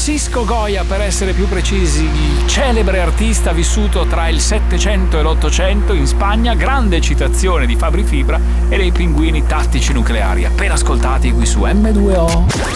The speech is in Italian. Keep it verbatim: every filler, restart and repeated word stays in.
Francisco Goya, per essere più precisi, il celebre artista vissuto tra il Settecento e l'Ottocento in Spagna, grande citazione di Fabri Fibra e dei Pinguini Tattici Nucleari, appena ascoltati qui su emme due o.